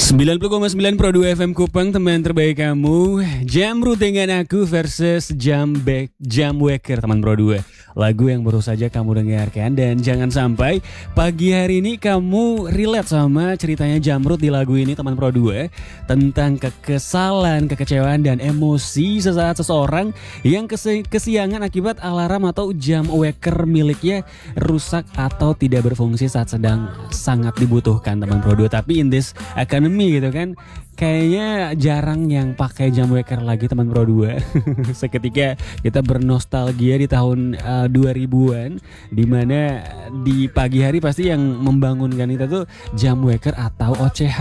90,9 Pro 2 FM Kupang, teman terbaik kamu. Jamrut dengan aku versus Jam Waker, teman Pro 2. Lagu yang baru saja kamu dengarkan. Dan jangan sampai pagi hari ini kamu relate sama ceritanya Jamrut di lagu ini, teman Pro 2. Tentang kekesalan, kekecewaan, dan emosi sesaat seseorang yang kesiangan akibat alarm atau jam waker miliknya rusak atau tidak berfungsi saat sedang sangat dibutuhkan, teman Pro 2. Tapi in this academy gitu kan, kayaknya jarang yang pakai jam waker lagi, teman Pro 2. Seketika kita bernostalgia di tahun 2000-an, dimana di pagi hari pasti yang membangunkan kita tuh jam waker atau ocehan.